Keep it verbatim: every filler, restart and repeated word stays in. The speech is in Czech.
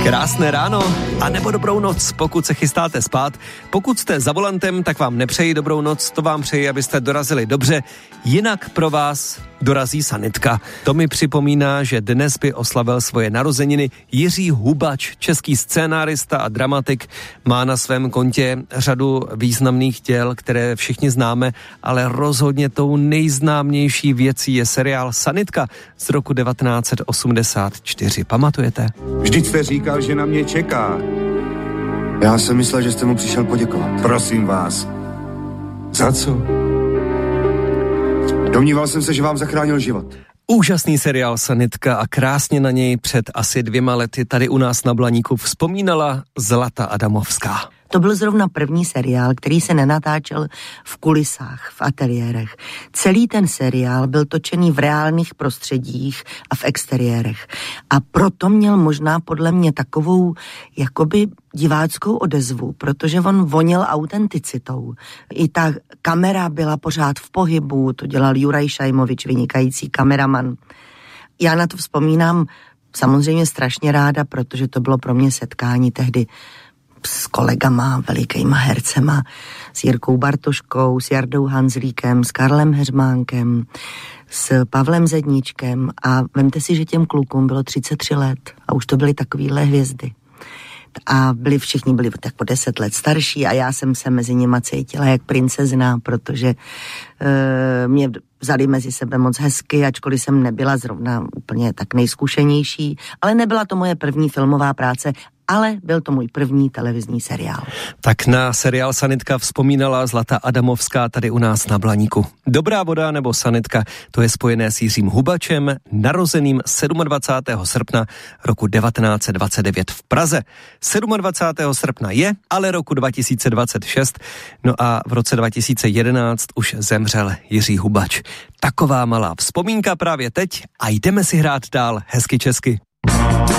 Krásné ráno, a nebo dobrou noc, pokud se chystáte spát. Pokud jste za volantem, tak vám nepřeji dobrou noc, to vám přeji, abyste dorazili dobře. Jinak pro vás dorazí sanitka. To mi připomíná, že dnes by oslavil svoje narozeniny Jiří Hubač, český scénárista a dramatik. Má na svém kontě řadu významných děl, které všichni známe, ale rozhodně tou nejznámější věcí je seriál Sanitka z roku devatenáct set osmdesát čtyři. Pamatujete? Vždyť jste říkal, že na mě čeká. Já jsem myslel, že jste mu přišel poděkovat. Prosím vás. Za co? Domníval jsem se, že vám zachránil život. Úžasný seriál Sanitka a krásně na něj před asi dvěma lety tady u nás na Blaníku vzpomínala Zlata Adamovská. To byl zrovna první seriál, který se nenatáčel v kulisách, v ateliérech. Celý ten seriál byl točený v reálných prostředích a v exteriérech. A proto měl možná podle mě takovou jakoby diváckou odezvu, protože on vonil autenticitou. I ta kamera byla pořád v pohybu, to dělal Juraj Šajmovič, vynikající kameraman. Já na to vzpomínám samozřejmě strašně ráda, protože to bylo pro mě setkání tehdy s kolegama, velikýma hercema, s Jirkou Bartoškou, s Jardou Hanzlíkem, s Karlem Heřmánkem, s Pavlem Zedníčkem a vemte si, že těm klukům bylo třicet tři let a už to byly takovýhle hvězdy. A byli všichni byli tak po deset let starší a já jsem se mezi nima cítila jak princezna, protože e, mě vzali mezi sebe moc hezky, ačkoliv jsem nebyla zrovna úplně tak nejzkušenější, ale nebyla to moje první filmová práce, ale byl to můj první televizní seriál. Tak na seriál Sanitka vzpomínala Zlata Adamovská tady u nás na Blaníku. Dobrá voda nebo Sanitka, to je spojené s Jiřím Hubačem, narozeným dvacátého sedmého srpna roku devatenáct set dvacet devět v Praze. dvacátého sedmého srpna je, ale roku dva tisíce dvacet šest, no a v roce dva tisíce jedenáct už zemřel Jiří Hubač. Taková malá vzpomínka právě teď a jdeme si hrát dál hezky česky.